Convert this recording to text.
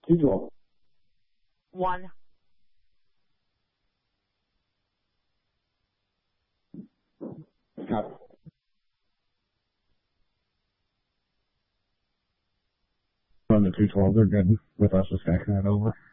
212. 1. Copy. On the 212, they're good with us just backing that over.